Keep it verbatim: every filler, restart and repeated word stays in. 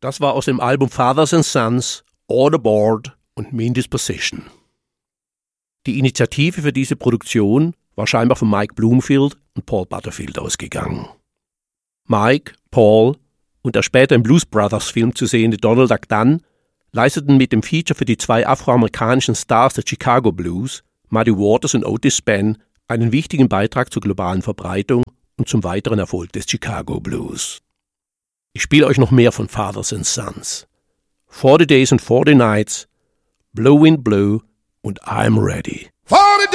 Das war aus dem Album Fathers and Sons, All Aboard und Mean Disposition. Die Initiative für diese Produktion war scheinbar von Mike Bloomfield und Paul Butterfield ausgegangen. Mike, Paul und der später im Blues Brothers Film zu sehende Donald Duck Dunn leisteten mit dem Feature für die zwei afroamerikanischen Stars der Chicago Blues, Muddy Waters und Otis Spann, einen wichtigen Beitrag zur globalen Verbreitung und zum weiteren Erfolg des Chicago Blues. Ich spiele euch noch mehr von Fathers and Sons. forty Days and forty Nights, Blow Wind Blow und I'm Ready. forty